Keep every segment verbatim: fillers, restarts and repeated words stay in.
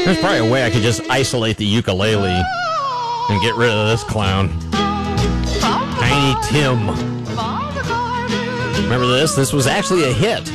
There's probably a way I could just isolate the ukulele and get rid of this clown. Tiny Tim. Remember this? This was actually a hit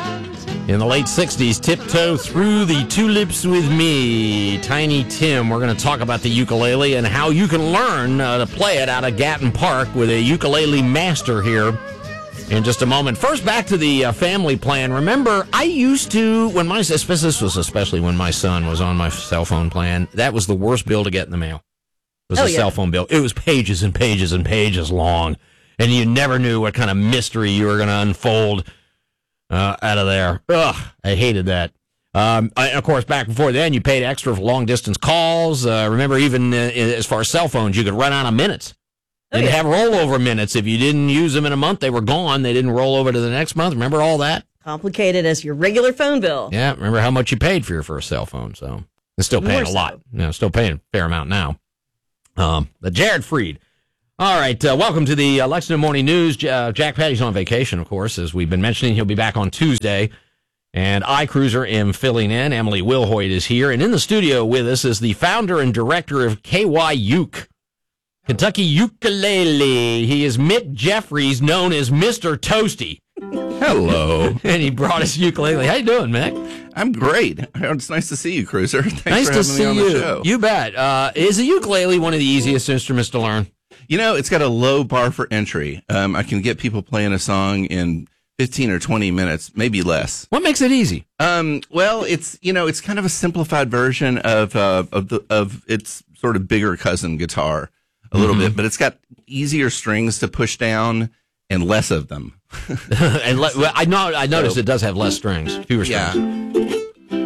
in the late sixties. Tiptoe Through the Tulips with Me. Tiny Tim. We're going to talk about the ukulele and how you can learn uh, to play it out of Gatton Park with a ukulele master here in just a moment. First, back to the uh, family plan. Remember, I used to, when my, this was especially when my son was on my cell phone plan, that was the worst bill to get in the mail. It was oh, a yeah. cell phone bill. It was pages and pages and pages long, and you never knew what kind of mystery you were going to unfold uh, out of there. Ugh, I hated that. Um, I, of course, back before then, you paid extra for long-distance calls. Uh, remember, even uh, as far as cell phones, you could run out of minutes. Didn't oh, yeah. have rollover minutes. If you didn't use them in a month, they were gone. They didn't roll over to the next month. Remember all that? Complicated as your regular phone bill. Yeah, remember how much you paid for your first cell phone. So they're still paying More a so. lot. You know, still paying a fair amount now. Um, but Jared Freed. All right, uh, welcome to the uh, Lexington Morning News. J- uh, Jack Patty's on vacation, of course, as we've been mentioning. He'll be back on Tuesday. And I, Cruiser, am filling in. Emily Wilhoit is here. And in the studio with us is the founder and director of K Y Uke, Kentucky Ukulele. He is Mick Jeffries, known as Mister Toasty. Hello. And he brought us ukulele. How you doing, Mick? I'm great. It's nice to see you, Cruiser. Thanks Nice for to having see me on you. the show. You bet. Uh, is a ukulele one of the easiest instruments to learn? You know, it's got a low bar for entry. Um, I can get people playing a song in fifteen or twenty minutes, maybe less. What makes it easy? Um, well, it's, you know, it's kind of a simplified version of, uh, of the, of its sort of bigger cousin guitar a little Mm-hmm. bit, but it's got easier strings to push down and less of them. and le- well, I know I noticed So- it does have less strings, fewer Yeah. strings.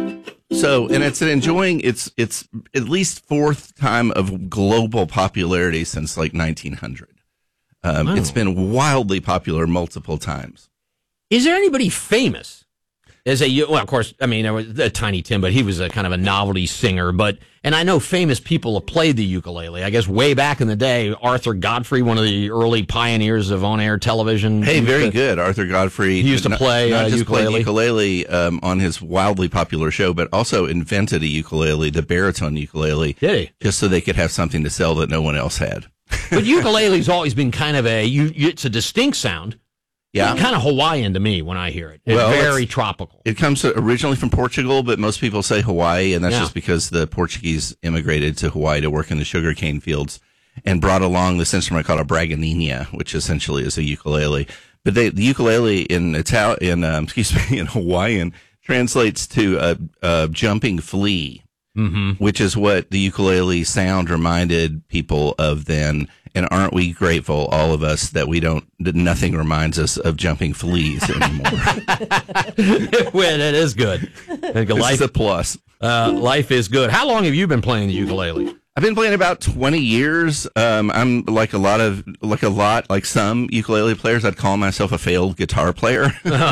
So, and it's enjoying its its at least fourth time of global popularity since like nineteen hundred. Um, Wow. It's been wildly popular multiple times. Is there anybody famous as a well? Of course, I mean, there was uh, Tiny Tim, but he was a kind of a novelty singer. But and I know famous people have played the ukulele. I guess way back in the day, Arthur Godfrey, one of the early pioneers of on-air television. Hey, used very to- good. Arthur Godfrey. He used to not- play, not uh, just ukulele. played ukulele um, on his wildly popular show, but also invented a ukulele, the baritone ukulele, Did he? just so they could have something to sell that no one else had. But ukulele's always been kind of a you. you it's a distinct sound. Yeah. Kind of Hawaiian to me when I hear it. It's Well, very it's- tropical. It comes originally from Portugal, but most people say Hawaii, and that's Yeah. just because the Portuguese immigrated to Hawaii to work in the sugarcane fields and brought along this instrument called a braganina, which essentially is a ukulele. But they, the ukulele in Ital- in um, excuse me, in Hawaiian translates to a, a jumping flea, Mm-hmm. which is what the ukulele sound reminded people of then. And aren't we grateful, all of us, that we don't, that nothing reminds us of jumping fleas anymore? Well, that is good. This life, is a plus. uh, life is good. How long have you been playing the ukulele? I've been playing about twenty years. Um, I'm like a lot of, like a lot, like some ukulele players, I'd call myself a failed guitar player.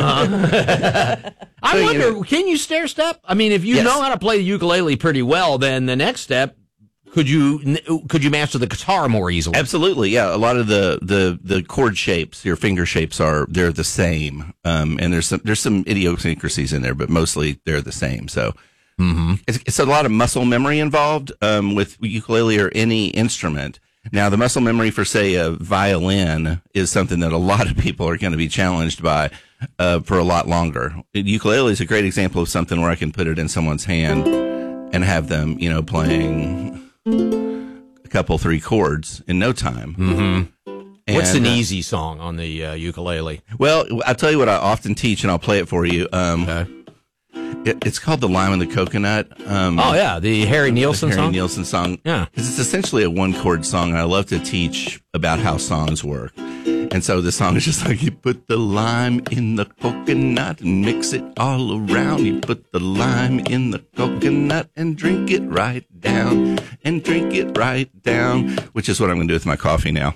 I So, you wonder, know- can you stair step? I mean, if you Yes. know how to play the ukulele pretty well, then the next step, could you could you master the guitar more easily? Absolutely, yeah. A lot of the, the, the chord shapes, your finger shapes are, they're the same. Um, and there's some, there's some idiosyncrasies in there, but mostly they're the same. So Mm-hmm. it's, it's a lot of muscle memory involved, um, with ukulele or any instrument. Now, the muscle memory for, say, a violin is something that a lot of people are going to be challenged by, uh, for a lot longer. Ukulele is a great example of something where I can put it in someone's hand and have them, you know, playing a couple, three chords in no time. Mm-hmm. What's an And, uh, easy song on the uh, ukulele? Well, I'll tell you what I often teach, and I'll play it for you. Um, Okay. it, it's called The Lime and the Coconut. Um, Oh, yeah, the Harry Nilsson Harry song? Nilsson song. Yeah. Because it's essentially a one chord song, and I love to teach about how songs work. And so the song is just like, you put the lime in the coconut and mix it all around. You put the lime in the coconut and drink it right down. And drink it right down. Which is what I'm going to do with my coffee now.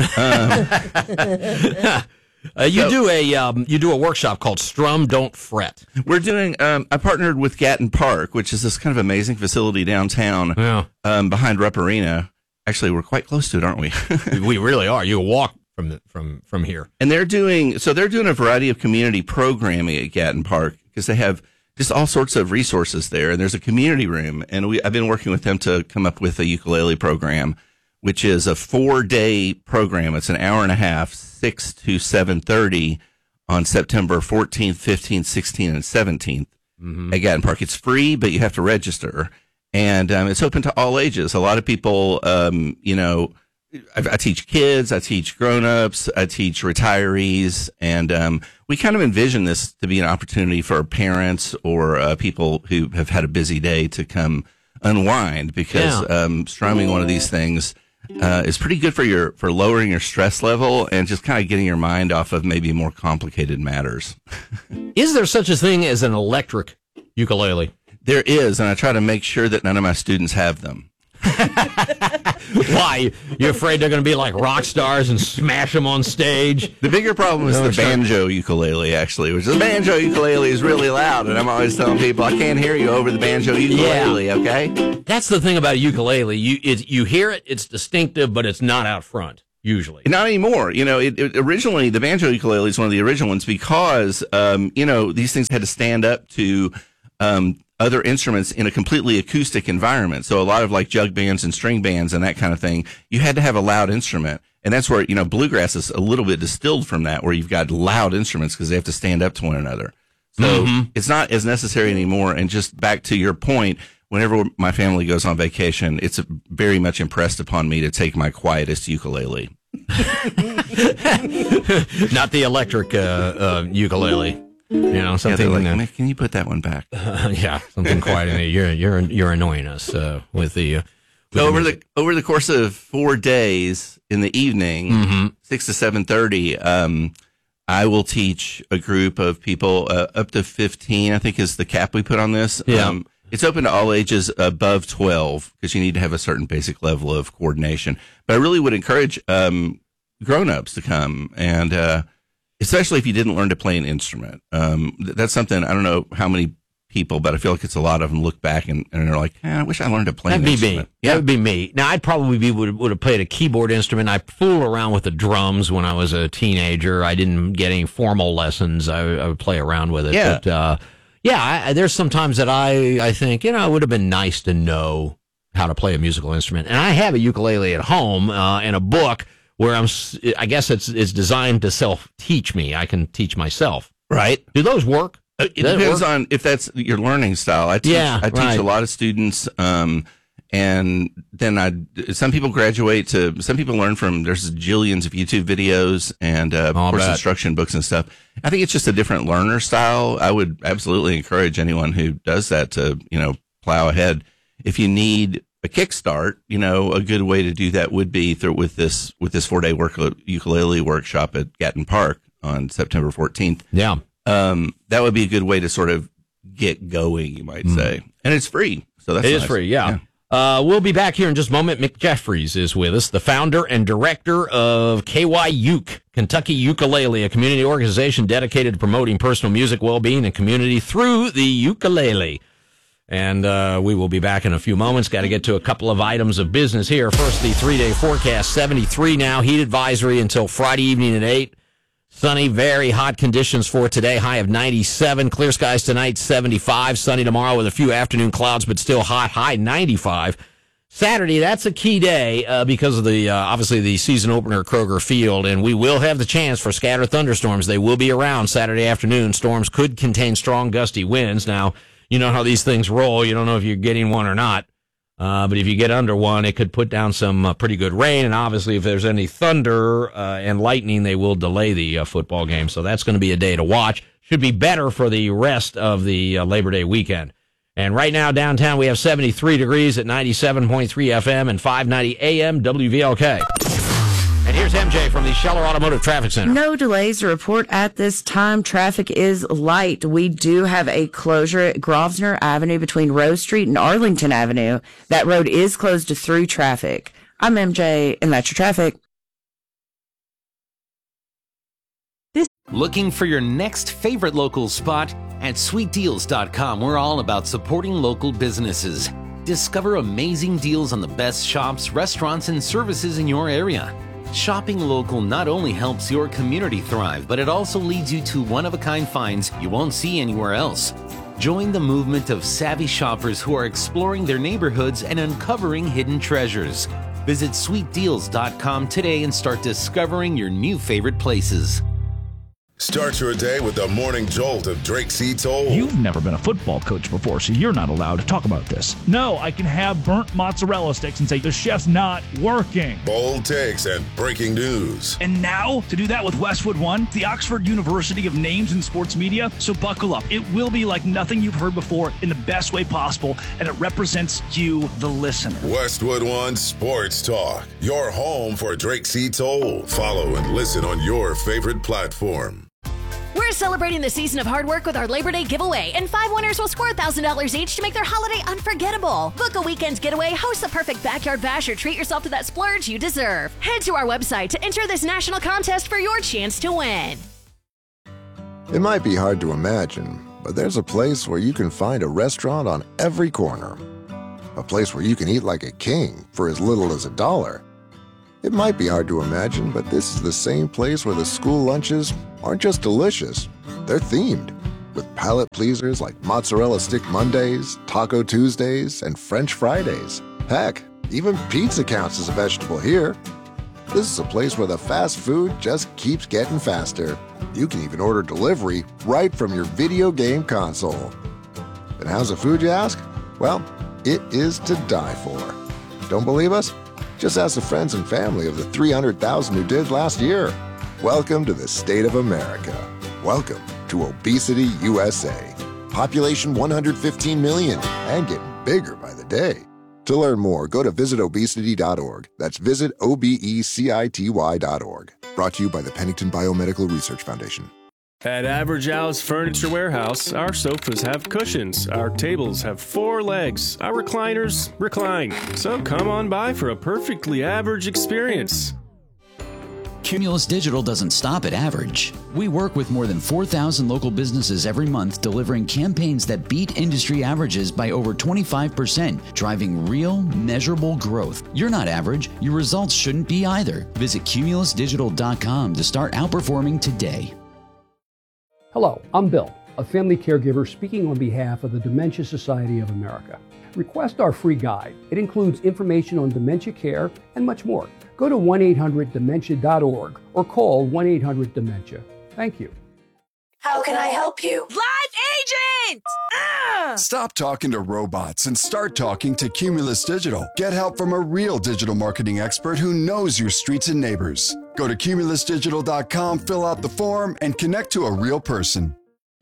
Uh, you So- do a um, you do a workshop called Strum Don't Fret. We're doing, um, I partnered with Gatton Park, which is this kind of amazing facility downtown Yeah, um, behind Rupp Arena. Actually, we're quite close to it, aren't we? we really are. You walk from the, from from here. And they're doing, so they're doing a variety of community programming at Gatton Park because they have just all sorts of resources there. And there's a community room, and we I've been working with them to come up with a ukulele program, which is a four day program. It's an hour and a half, six to seven thirty on September fourteenth, fifteenth, sixteenth, and seventeenth mm-hmm. at Gatton Park. It's free, but you have to register, and um, it's open to all ages. A lot of people, um, you know, I, I teach kids, I teach grown-ups, I teach retirees, and um, we kind of envision this to be an opportunity for parents or uh, people who have had a busy day to come unwind, because yeah. um, strumming one of these things uh, is pretty good for your for lowering your stress level and just kind of getting your mind off of maybe more complicated matters. Is there such a thing as an electric ukulele? There is, and I try to make sure that none of my students have them. Why? You're afraid they're going to be like rock stars and smash them on stage? The bigger problem is no, the banjo ukulele, actually, which the banjo ukulele is really loud, and I'm always telling people, I can't hear you over the banjo ukulele, yeah. okay? That's the thing about a ukulele. You it, you hear it, it's distinctive, but it's not out front, usually. Not anymore. You know, it, it, originally, the banjo ukulele is one of the original ones because, um, you know, these things had to stand up to um, other instruments in a completely acoustic environment. So a lot of like jug bands and string bands and that kind of thing, you had to have a loud instrument. And that's where, you know, bluegrass is a little bit distilled from that, where you've got loud instruments because they have to stand up to one another. So mm-hmm. it's not as necessary anymore. And just back to your point, whenever my family goes on vacation, it's very much impressed upon me to take my quietest ukulele. Not the electric uh, uh, ukulele. You know, something. Yeah, like, uh, can you put that one back? Uh, yeah, something quiet in it. You're you're you're annoying us uh, with the. Uh, with so the over music. the over the course of four days in the evening, mm-hmm. six to seven thirty, um, I will teach a group of people uh, up to fifteen. I think is the cap we put on this. Yeah. Um, it's open to all ages above twelve because you need to have a certain basic level of coordination. But I really would encourage um, grown-ups to come and. Uh, Especially if you didn't learn to play an instrument. Um, that's something, I don't know how many people, but I feel like it's a lot of them look back and, and they're like, eh, I wish I learned to play That'd an be instrument. Me. Yeah. That would be me. Now, I'd probably be would, would have played a keyboard instrument. I fooled around with the drums when I was a teenager. I didn't get any formal lessons. I, I would play around with it. Yeah. But, uh, yeah, I, there's sometimes that I, I think, you know, it would have been nice to know how to play a musical instrument. And I have a ukulele at home uh, and a book where I'm, I guess it's it's designed to self-teach me. I can teach myself. Right. Do those work? It depends work? on if that's your learning style. I teach, yeah, I teach right. a lot of students, um, and then I, some people graduate to, some people learn from, there's jillions of YouTube videos and uh, oh, course instruction books and stuff. I think it's just a different learner style. I would absolutely encourage anyone who does that to, you know, plow ahead. If you need a kickstart, you know, a good way to do that would be through with this with this four day work ukulele workshop at Gatton Park on September fourteenth. Yeah, um, that would be a good way to sort of get going, you might mm. say, and it's free. So that's it nice. is free. Yeah. yeah. Uh, we'll be back here in just a moment. Mick Jeffries is with us, the founder and director of K Y Uke, Kentucky Ukulele, a community organization dedicated to promoting personal music, well-being, and community through the ukulele. And uh, we will be back in a few moments. Got to get to a couple of items of business here. First, the three-day forecast, seventy-three now. Heat advisory until Friday evening at eight. Sunny, very hot conditions for today. High of ninety-seven. Clear skies tonight, seventy-five. Sunny tomorrow with a few afternoon clouds, but still hot. High ninety-five. Saturday, that's a key day uh, because of the uh, obviously the season opener at Kroger Field, and we will have the chance for scattered thunderstorms. They will be around Saturday afternoon. Storms could contain strong gusty winds. Now, you know how these things roll. You don't know if you're getting one or not. Uh, but if you get under one, it could put down some uh, pretty good rain. And obviously, if there's any thunder uh, and lightning, they will delay the uh, football game. So that's going to be a day to watch. Should be better for the rest of the uh, Labor Day weekend. And right now, downtown, we have seventy-three degrees at ninety-seven point three F M and five ninety A M W V L K. And here's M J from the Scheller Automotive Traffic Center. No delays to report at this time. Traffic is light. We do have a closure at Grosvenor Avenue between Rose Street and Arlington Avenue. That road is closed to through traffic. I'm M J, and that's your traffic. Looking for your next favorite local spot? At sweet deals dot com, we're all about supporting local businesses. Discover amazing deals on the best shops, restaurants, and services in your area. Shopping local not only helps your community thrive, but it also leads you to one-of-a-kind finds you won't see anywhere else. Join the movement of savvy shoppers who are exploring their neighborhoods and uncovering hidden treasures. Visit sweet deals dot com today and start discovering your new favorite places. Start your day with the morning jolt of Drake C. Toll. You've never been a football coach before, so you're not allowed to talk about this. No, I can have burnt mozzarella sticks and say the chef's not working. Bold takes and breaking news. And now, to do that with Westwood One, the Oxford University of names in sports media. So buckle up. It will be like nothing you've heard before in the best way possible, and it represents you, the listener. Westwood One Sports Talk, your home for Drake C. Toll. Follow and listen on your favorite platform. We're celebrating the season of hard work with our Labor Day giveaway, and five winners will score one thousand dollars each to make their holiday unforgettable. Book a weekend getaway, host the perfect backyard bash, or treat yourself to that splurge you deserve. Head to our website to enter this national contest for your chance to win. It might be hard to imagine, but there's a place where you can find a restaurant on every corner. A place where you can eat like a king for as little as a dollar. It might be hard to imagine, but this is the same place where the school lunches aren't just delicious, they're themed, with palate pleasers like Mozzarella Stick Mondays, Taco Tuesdays, and French Fridays. Heck, even pizza counts as a vegetable here. This is a place where the fast food just keeps getting faster. You can even order delivery right from your video game console. And how's the food, you ask? Well, it is to die for. Don't believe us? Just ask the friends and family of the three hundred thousand who did last year. Welcome to the state of America. Welcome to Obesity U S A. Population one hundred fifteen million and getting bigger by the day. To learn more, go to visit obesity dot org. That's visit O B E C I T Y dot org. Brought to you by the Pennington Biomedical Research Foundation. At Average Al's Furniture Warehouse, our sofas have cushions, our tables have four legs, our recliners recline. So come on by for a perfectly average experience. Cumulus Digital doesn't stop at average. We work with more than four thousand local businesses every month, delivering campaigns that beat industry averages by over twenty-five percent, driving real, measurable growth. You're not average. Your results shouldn't be either. Visit cumulus digital dot com to start outperforming today. Hello, I'm Bill, a family caregiver speaking on behalf of the Dementia Society of America. Request our free guide. It includes information on dementia care and much more. Go to one eight hundred dementia dot org or call one eight hundred dementia. Thank you. How can I help you? Live agent! Ah! Stop talking to robots and start talking to Cumulus Digital. Get help from a real digital marketing expert who knows your streets and neighbors. Go to cumulus digital dot com, fill out the form, and connect to a real person.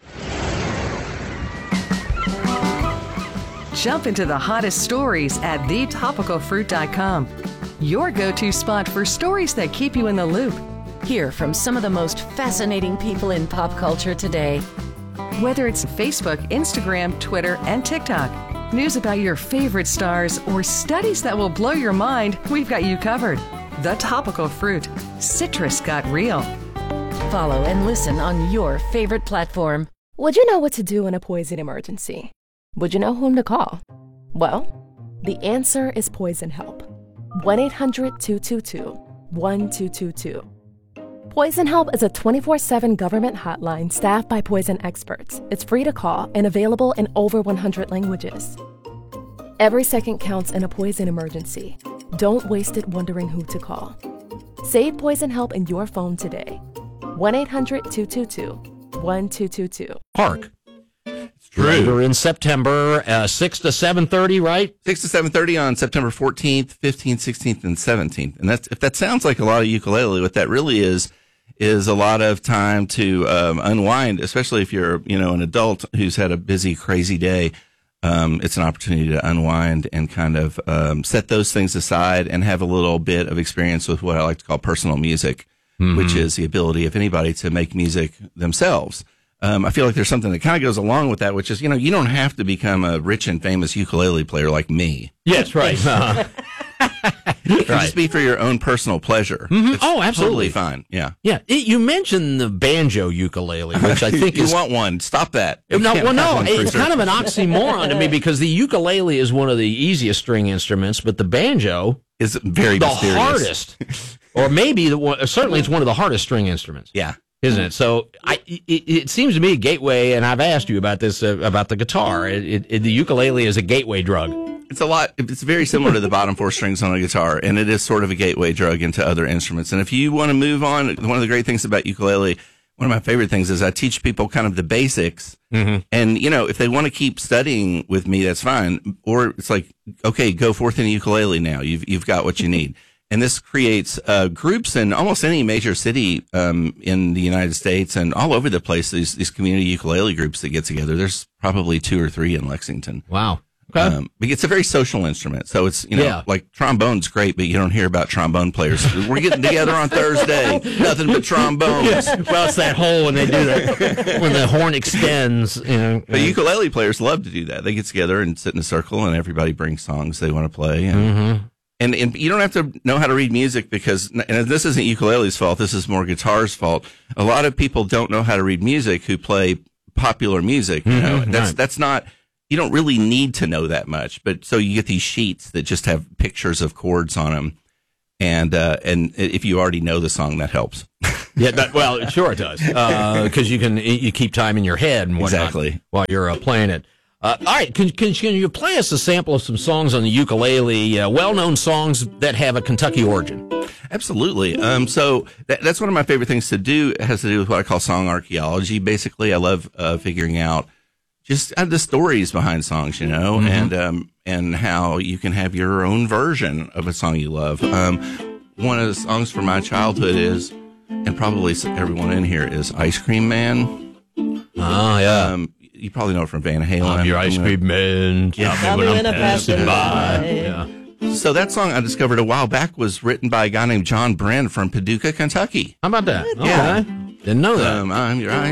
Jump into the hottest stories at the topical fruit dot com. Your go-to spot for stories that keep you in the loop. Hear from some of the most fascinating people in pop culture today. Whether it's Facebook, Instagram, Twitter, and TikTok, news about your favorite stars, or studies that will blow your mind, we've got you covered. The Topical Fruit. Citrus got real. Follow and listen on your favorite platform. Would you know what to do in a poison emergency? Would you know whom to call? Well, the answer is Poison Help. one eight hundred two two two one two two two. Poison Help is a twenty-four seven government hotline staffed by poison experts. It's free to call and available in over one hundred languages. Every second counts in a poison emergency. Don't waste it wondering who to call. Save Poison Help in your phone today. one eight hundred two two two one two two two. Park. True. We're in September, uh, six to seven thirty, right? six to seven thirty on September fourteenth, fifteenth, sixteenth, and seventeenth. And that's, if that sounds like a lot of ukulele, what that really is, is a lot of time to um, unwind, especially if you're, you know, an adult who's had a busy, crazy day. Um, it's an opportunity to unwind and kind of um, set those things aside and have a little bit of experience with what I like to call personal music, mm-hmm. which is the ability of anybody to make music themselves. Um, I feel like there's something that kind of goes along with that, which is, you know, you don't have to become a rich and famous ukulele player like me. Yes, right. Uh-huh. It can right. just be for your own personal pleasure. Mm-hmm. It's oh, absolutely. Totally fine. Yeah. Yeah. It, you mentioned the banjo ukulele, which I think you is. You want one. Stop that. You no, well, no, it's kind of an oxymoron to me because the ukulele is one of the easiest string instruments, but the banjo is very the mysterious. hardest. Or maybe, the one, certainly it's one of the hardest string instruments. Yeah. isn't it? So I, it, it seems to me a gateway, and I've asked you about this, uh, about the guitar. It, it, it, the ukulele is a gateway drug. It's a lot. It's very similar to the bottom four strings on a guitar, and it is sort of a gateway drug into other instruments. And if you want to move on, one of the great things about ukulele, one of my favorite things is I teach people kind of the basics. Mm-hmm. And, you know, if they want to keep studying with me, that's fine. Or it's like, okay, go forth in a ukulele now. You've, you've got what you need. And this creates uh, groups in almost any major city um, in the United States and all over the place, these, these community ukulele groups that get together. There's probably two or three in Lexington. Wow. Okay. Um, but it's a very social instrument. So it's, you know, Yeah. like trombone's great, but you don't hear about trombone players. We're getting together on Thursday. Nothing but trombones. Yeah. Well, it's that hole when they do that, when the horn extends. You know, But ukulele players love to do that. They get together and sit in a circle, and everybody brings songs they want to play. And, Mm-hmm. and, and you don't have to know how to read music because, and this isn't ukulele's fault, this is more guitar's fault. A lot of people don't know how to read music who play popular music. You know, Mhm, that's right. that's not. You don't really need to know that much, but so you get these sheets that just have pictures of chords on them, and uh, and if you already know the song, that helps. Yeah, that, well, sure it does, because you can you keep time in your head and whatnot Exactly. while you're uh, playing it. Uh, all right, can, can can you play us a sample of some songs on the ukulele, uh, well-known songs that have a Kentucky origin? Absolutely. Um, so that, that's one of my favorite things to do. It has to do with what I call song archaeology. Basically, I love uh, figuring out just uh, the stories behind songs, you know, Mhm. and um, and how you can have your own version of a song you love. Um, one of the songs from my childhood is, and probably everyone in here, is Ice Cream Man. Oh, yeah. Um, you probably know it from Van Halen. I'm your ice cream man. Yeah. Tell me when I'm passing by. Yeah. So that song I discovered a while back was written by a guy named John Bren from Paducah, Kentucky. How about that? Yeah. Okay. Didn't know that. Um, I'm your ice